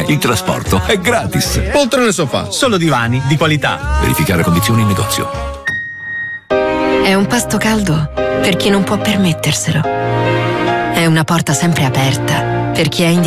Il trasporto è gratis. Poltrone sofà. Solo divani di qualità. Verificare condizioni in negozio. È un pasto caldo per chi non può permetterselo. È una porta sempre aperta per chi è in